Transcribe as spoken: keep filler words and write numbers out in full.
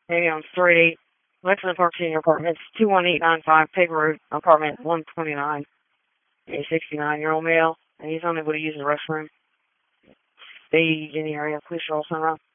maybe on three, Lexington Park Senior Apartments, two one eight nine five, Paper Road, apartment one twenty-nine. A sixty-nine-year-old male, and he's unable to use the restroom. Stage in the area. Police are also around.